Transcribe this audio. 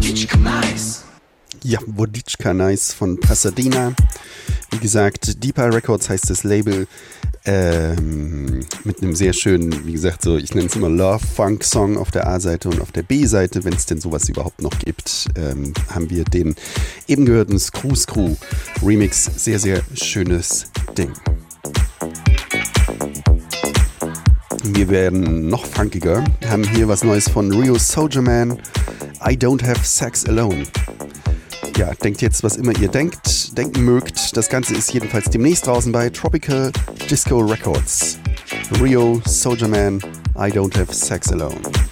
Ja, Woditschka Nice von Pasadena. Wie gesagt, Deeper Records heißt das Label. Mit einem sehr schönen, wie gesagt, so, ich nenne es immer Love-Funk-Song auf der A-Seite und auf der B-Seite, wenn es denn sowas überhaupt noch gibt, haben wir den eben gehörten Screw Screw Remix. Sehr, sehr schönes Ding. Wir werden noch funkiger. Wir haben hier was Neues von Rio Soldier Man. I Don't Have Sex Alone. Ja, denkt jetzt, was immer ihr denken mögt. Das Ganze ist jedenfalls demnächst draußen bei Tropical Disco Records. Rio Soldier Man, I Don't Have Sex Alone.